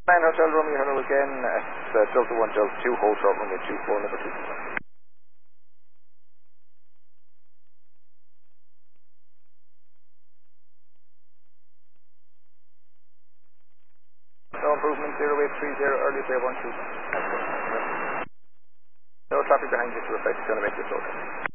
9 Hotel Romeo, hello again. It's Delta 1, Delta 2, hold short runway 24, number 2. No improvement, 0830, early day 12. No traffic behind you to reflect, it's going to make this okay.